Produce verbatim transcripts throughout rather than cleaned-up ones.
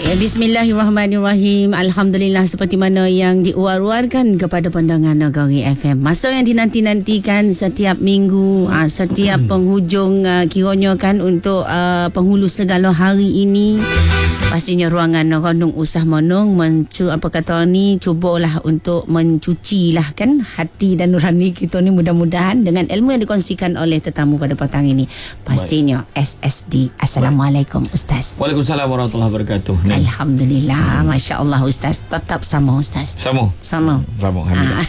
Ya, Bismillahirrahmanirrahim. Alhamdulillah, seperti mana yang diuar-uarkan kepada pandangan Negeri F M. Masa yang dinanti-nantikan setiap minggu, uh, setiap penghujung uh, kiranya kan untuk uh, penghulu segala hari ini. Pastinya ruangan Rondong Usah Monong mencu, apa kata ni, cubalah untuk mencuci lah kan hati dan nurani kita ni, mudah-mudahan dengan ilmu yang dikongsikan oleh tetamu pada petang ini. Pastinya Baik. S S D. Assalamualaikum Ustaz. Waalaikumsalam warahmatullahi wabarakatuh. Nih. Alhamdulillah, Masya Allah Ustaz. Tetap sama Ustaz. Sama. Sama. Sama. Alhamdulillah.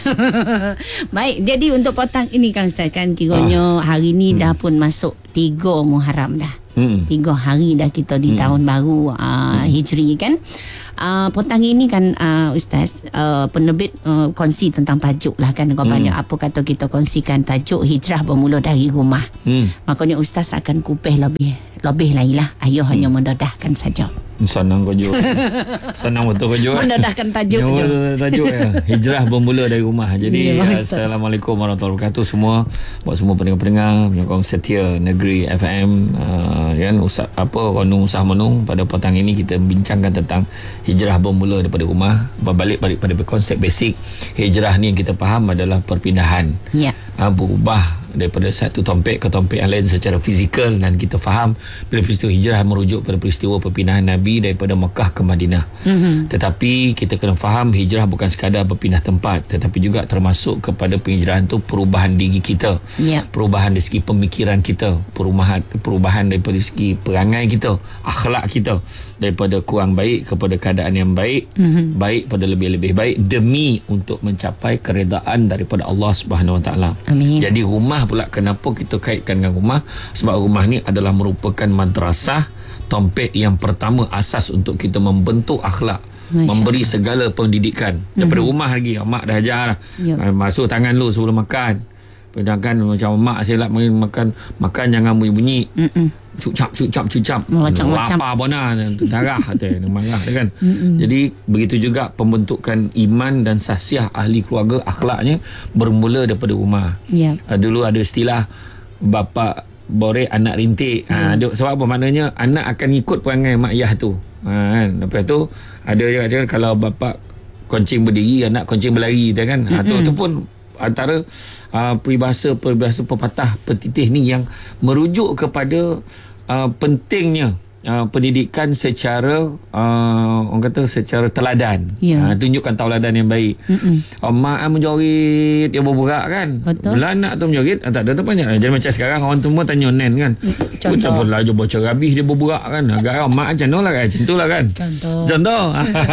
Baik, jadi untuk petang ini kan Ustaz kan kiranya ah. hari ni hmm. dah pun masuk tiga Muharram dah. Hmm. Tiga hari dah kita di hmm. tahun baru uh, hmm. Hijri kan. Uh, petang ini kan uh, Ustaz, uh, penerbit uh, kongsi tentang tajuk lah kan. Kau hmm. banyak apa kata kita kongsikan tajuk hijrah bermula dari rumah. hmm. Makanya Ustaz akan kupih lebih Lebih lagi lah. Ayuh hmm. hanya mendedahkan saja. Senang kau jauh. Senang betul kau jauh. Mendedahkan tajuk je. Tajuk ya. Hijrah bermula dari rumah. Jadi ya, Assalamualaikum warahmatullahi wabarakatuh semua. Buat semua pendengar-pendengar, penyokong setia Negeri F M, uh, kan Ustaz apa Rondong Usah Monong. Pada petang ini kita bincangkan tentang hijrah bermula daripada rumah. Berbalik-balik pada konsep basic hijrah ni yang kita faham adalah perpindahan. Ya. Uh, berubah daripada satu tompek ke tompek yang lain secara fizikal, dan kita faham bila peristiwa hijrah merujuk pada peristiwa perpindahan Nabi daripada Mekah ke Madinah. Mm-hmm. Tetapi kita kena faham hijrah bukan sekadar berpindah tempat, tetapi juga termasuk kepada penghijrahan tu perubahan diri kita. Yeah. Perubahan dari segi pemikiran kita, perubahan perubahan daripada segi perangai kita, akhlak kita, daripada kurang baik kepada keadaan yang baik, mm-hmm. baik pada lebih-lebih baik demi untuk mencapai keredaan daripada Allah Subhanahu Wa Taala. Amin. Jadi rumah pula, kenapa kita kaitkan dengan rumah? Sebab rumah ni adalah merupakan madrasah, tompek yang pertama asas untuk kita membentuk akhlak, Masya memberi segala pendidikan. Daripada mm-hmm. rumah lagi, mak dah ajar lah. Yep. Masuk tangan lu sebelum makan. Sedangkan macam mak saya lah makan makan jangan bunyi-bunyi. Mm-mm. Cucap cucap cucap. Lapar bona darah kata marah kan. Mm-mm. Jadi begitu juga pembentukan iman dan sasiah ahli keluarga, akhlaknya bermula daripada rumah. Yeah. Uh, dulu ada istilah bapa borek anak rintik. Mm. Uh, sebab apa maknanya? Anak akan ikut perangai mak ayah tu. Uh, kan. Lepas tu ada juga cakap kalau bapa koncing berdiri, anak koncing berlari kan. Uh, tu, tu pun antara uh, peribahasa peribahasa pepatah petitih ni yang merujuk kepada uh, pentingnya uh, pendidikan secara uh, orang kata secara teladan. Yeah. Uh, tunjukkan tauladan yang baik. Uh, mak menjorit dia bergerak kan. Bila anak tu menjorit, uh, tak ada tu banyak. Jadi macam sekarang orang semua tanya nen kan. Contoh pun lah je baca rabih dia bergerak kan. Agak mak macam mana lah kan. Macam tu lah kan. Contoh. Contoh.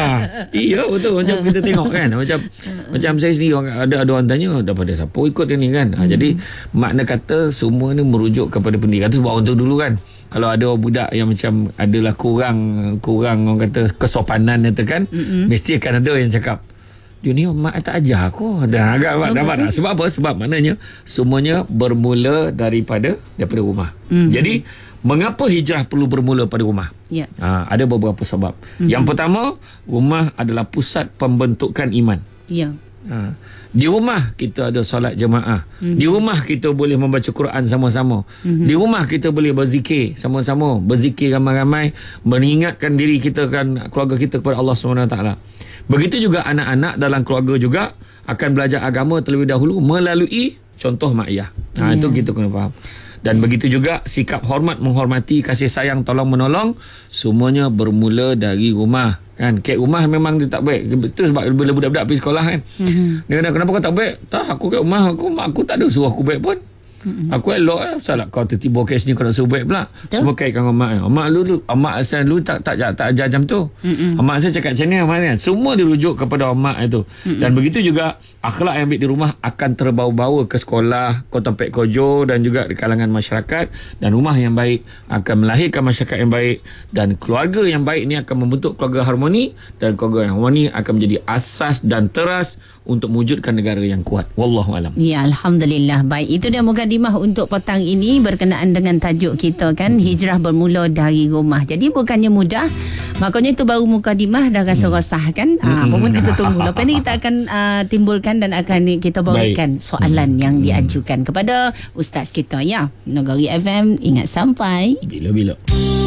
Iya betul macam kita tengok kan. Macam macam saya sendiri ada ada orang tanya daripada siapa ikut dia ni kan. Ha, hmm. Jadi makna kata semua ni merujuk kepada pendidikan tu. Sebab orang tu dulu kan, kalau ada budak yang macam adalah kurang kurang orang kata kesopanan itu kan, mm-hmm. mesti akan ada yang cakap dia ni mak tak ajar aku. Dah agak oh, dapat tak? Sebab apa? Sebab maknanya semuanya bermula daripada daripada rumah. Mm-hmm. Jadi mengapa hijrah perlu bermula pada rumah? Yeah. Ha, ada beberapa sebab. Mm-hmm. Yang pertama, rumah adalah pusat pembentukan iman. Ya. Ha. Di rumah kita ada solat jemaah. Mm-hmm. Di rumah kita boleh membaca Quran sama-sama. Mm-hmm. Di rumah kita boleh berzikir sama-sama, berzikir ramai-ramai, mengingatkan diri kita kan, keluarga kita kepada Allah Subhanahu Wa Taala. Begitu juga anak-anak dalam keluarga juga akan belajar agama terlebih dahulu melalui contoh mak ayah. Ha, yeah. Itu kita kena faham. Dan begitu juga sikap hormat, menghormati, kasih sayang, tolong menolong, semuanya bermula dari rumah kan. Kat rumah memang dia tak baik. Itu sebab bila budak-budak pergi sekolah kan, mm-hmm. dia kata kenapa kau tak baik? Tak, aku kat rumah aku mak aku tak ada suruh aku baik pun. Mm-hmm. Aku elok eh. Salah kau tertiba kes ni kau nak suruh baik pula. Betul? Semua kaitkan dengan mak. Mak lu, lu mak asal lu tak tak tak, tak ajar macam tu. Mm-hmm. Mak saya cakap macam ni kan. Semua dirujuk kepada mak itu. Mm-hmm. Dan begitu juga akhlak yang baik di rumah akan terbawa-bawa ke sekolah, ke tempat kerja dan juga di kalangan masyarakat. Dan rumah yang baik akan melahirkan masyarakat yang baik, dan keluarga yang baik ni akan membentuk keluarga harmoni, dan keluarga yang harmoni akan menjadi asas dan teras untuk mewujudkan negara yang kuat. Wallahu alam. Ya, alhamdulillah. Baik, itu dia mukadimah untuk petang ini berkenaan dengan tajuk kita kan, hijrah bermula dari rumah. Jadi bukannya mudah. Makanya itu baru mukadimah dah rasa hmm. resah kan. Hmm. Apa pun kita tunggu. Lepas ni kita akan uh, timbulkan dan akan kita bawakan Baik. soalan hmm. yang diajukan kepada ustaz kita ya. Negeri F M, ingat sampai bila-bila.